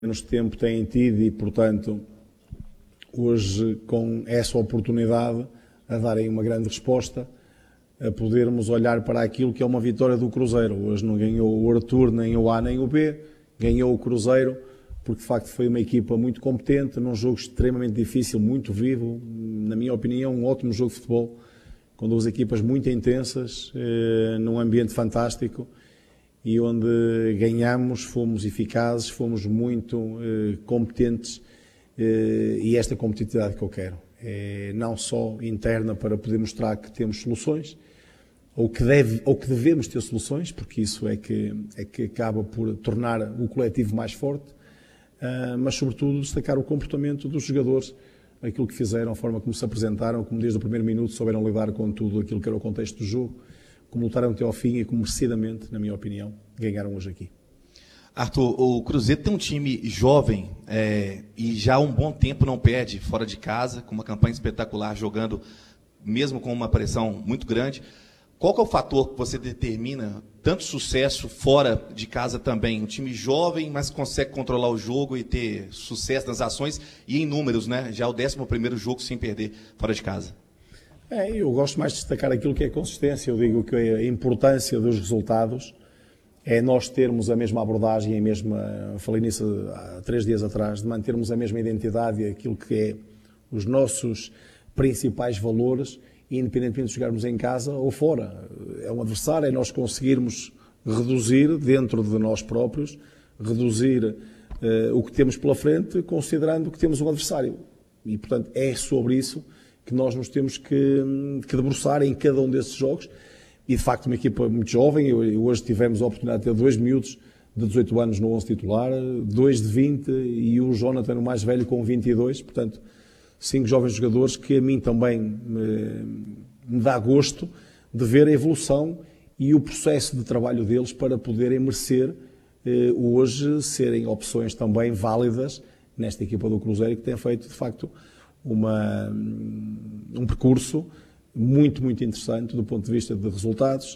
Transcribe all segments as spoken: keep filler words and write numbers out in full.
menos tempo têm tido e, portanto, hoje com essa oportunidade a darem uma grande resposta, a podermos olhar para aquilo que é uma vitória do Cruzeiro. Hoje não ganhou o Arthur, nem o A, nem o B, ganhou o Cruzeiro, porque de facto foi uma equipa muito competente, num jogo extremamente difícil, muito vivo, na minha opinião, um ótimo jogo de futebol, com duas equipas muito intensas, eh, num ambiente fantástico, e onde ganhamos, fomos eficazes, fomos muito eh, competentes, eh, e esta competitividade que eu quero. É não só interna para poder mostrar que temos soluções, ou que, deve, ou que devemos ter soluções, porque isso é que, é que acaba por tornar o coletivo mais forte, uh, mas sobretudo destacar o comportamento dos jogadores, aquilo que fizeram, a forma como se apresentaram, como desde o primeiro minuto souberam lidar com tudo aquilo que era o contexto do jogo, como lutaram até ao fim e como merecidamente, na minha opinião, ganharam hoje aqui. Arthur, o Cruzeiro tem um time jovem é, e já há um bom tempo não perde fora de casa, com uma campanha espetacular, jogando mesmo com uma pressão muito grande. Qual que é o fator que você determina tanto sucesso fora de casa também? Um time jovem, mas consegue controlar o jogo e ter sucesso nas ações e em números, né? Já é o décimo primeiro jogo sem perder fora de casa. É, eu gosto mais de destacar aquilo que é consistência. Eu digo que a importância dos resultados é nós termos a mesma abordagem, a mesma, falei nisso há três dias atrás, de mantermos a mesma identidade e aquilo que é os nossos principais valores, independentemente de jogarmos em casa ou fora. É um adversário, é nós conseguirmos reduzir dentro de nós próprios, reduzir uh, o que temos pela frente, considerando que temos um adversário. E, portanto, é sobre isso que nós nos temos que, que debruçar em cada um desses jogos. E, de facto, uma equipa muito jovem. Eu, eu hoje tivemos a oportunidade de ter dois miúdos de dezoito anos no onze titular, dois de vinte e o Jonathan, o mais velho, com vinte e dois. Portanto, cinco jovens jogadores que a mim também me, me dá gosto de ver a evolução e o processo de trabalho deles para poderem merecer eh, hoje serem opções também válidas nesta equipa do Cruzeiro, que tem feito, de facto, uma, um percurso muito, muito interessante do ponto de vista de resultados,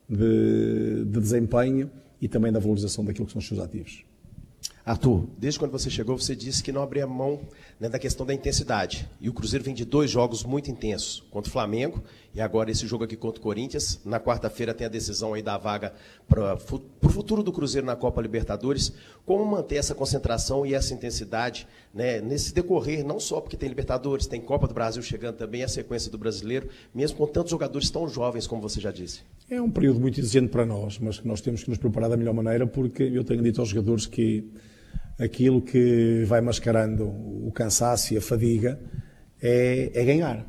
de, de desempenho e também da valorização daquilo que são os seus ativos. Arthur, desde quando você chegou, você disse que não abria mão, né, da questão da intensidade. E o Cruzeiro vem de dois jogos muito intensos, contra o Flamengo e agora esse jogo aqui contra o Corinthians. Na quarta-feira tem a decisão aí da vaga para o futuro do Cruzeiro na Copa Libertadores. Como manter essa concentração e essa intensidade, né, nesse decorrer, não só porque tem Libertadores, tem Copa do Brasil chegando também, a sequência do Brasileiro, mesmo com tantos jogadores tão jovens como você já disse? É um período muito exigente para nós, mas que nós temos que nos preparar da melhor maneira, porque eu tenho dito aos jogadores que aquilo que vai mascarando o cansaço e a fadiga é, é ganhar.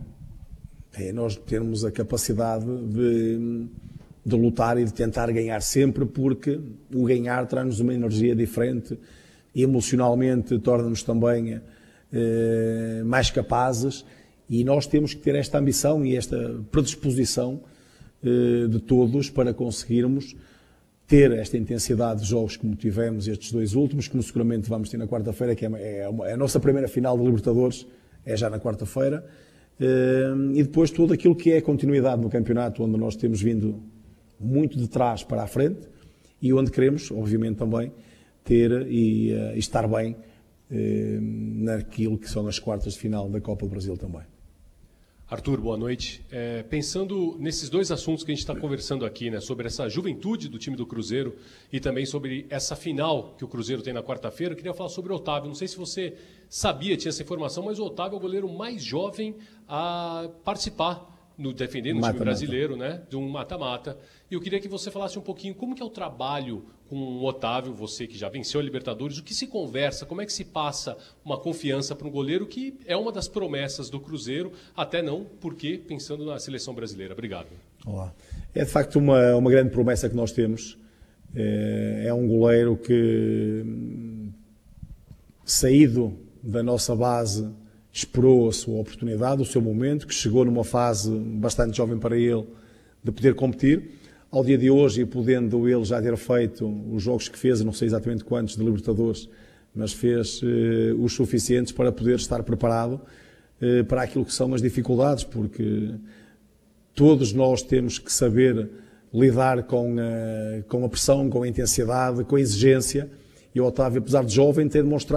É nós termos a capacidade de, de lutar e de tentar ganhar sempre, porque o ganhar traz-nos uma energia diferente, emocionalmente torna-nos também eh, mais capazes, e nós temos que ter esta ambição e esta predisposição eh, de todos para conseguirmos ter esta intensidade de jogos como tivemos estes dois últimos, como seguramente vamos ter na quarta-feira, que é, é, uma, é a nossa primeira final de Libertadores, é já na quarta-feira, e depois tudo aquilo que é a continuidade no campeonato, onde nós temos vindo muito de trás para a frente e onde queremos, obviamente, também ter e, e estar bem naquilo que são as quartas de final da Copa do Brasil também. Arthur, boa noite. É, pensando nesses dois assuntos que a gente está conversando aqui, né, sobre essa juventude do time do Cruzeiro e também sobre essa final que o Cruzeiro tem na quarta-feira, eu queria falar sobre o Otávio. Não sei se você sabia, tinha essa informação, mas o Otávio é o goleiro mais jovem a participar, no, defendendo o time brasileiro, né, de um mata-mata. E eu queria que você falasse um pouquinho como que é o trabalho com o Otávio, você que já venceu a Libertadores, o que se conversa, como é que se passa uma confiança para um goleiro que é uma das promessas do Cruzeiro, até não, porque pensando na seleção brasileira. Obrigado. Olá. É de facto uma, uma grande promessa que nós temos. É, é um goleiro que, saído da nossa base, esperou a sua oportunidade, o seu momento, que chegou numa fase bastante jovem para ele de poder competir. Ao dia de hoje, e podendo ele já ter feito os jogos que fez, não sei exatamente quantos de Libertadores, mas fez eh, os suficientes para poder estar preparado eh, para aquilo que são as dificuldades, porque todos nós temos que saber lidar com a, com a pressão, com a intensidade, com a exigência, E o Otávio, apesar de jovem, tem demonstrado